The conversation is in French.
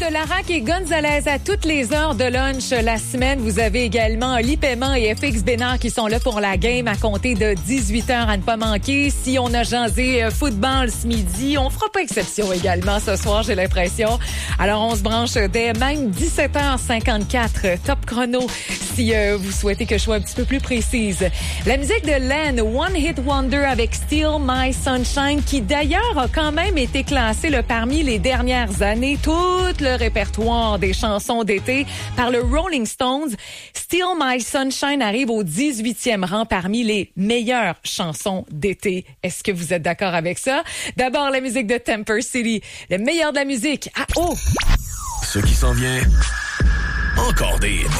Larac et Gonzalez à toutes les heures de lunch la semaine. Vous avez également Oli Paiement et FX Bénard qui sont là pour la game à compter de 18h à ne pas manquer. Si on a jasé football ce midi, on fera pas exception également ce soir, j'ai l'impression. Alors, on se branche dès même 17h54. Top chrono si vous souhaitez que je sois un petit peu plus précise. La musique de Len, One Hit Wonder avec Steal My Sunshine, qui d'ailleurs a quand même été classé parmi les dernières années, tout le répertoire des chansons d'été par le Rolling Stones. Steal My Sunshine arrive au 18e rang parmi les meilleures chansons d'été. Est-ce que vous êtes d'accord avec ça? D'abord, la musique de Temper City, le meilleur de la musique. Ah oh! Ce qui s'en vient, encore des hits.